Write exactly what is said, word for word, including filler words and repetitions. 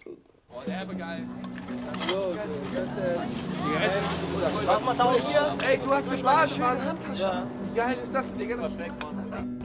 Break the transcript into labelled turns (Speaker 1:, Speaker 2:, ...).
Speaker 1: Boah, derbe geil.
Speaker 2: So,
Speaker 1: Zigarette.
Speaker 2: was macht da auch hier?
Speaker 1: Ey, du hast eine schöne
Speaker 2: Handtasche.
Speaker 1: Wie geil ist das, Digga? Perfekt, Mann.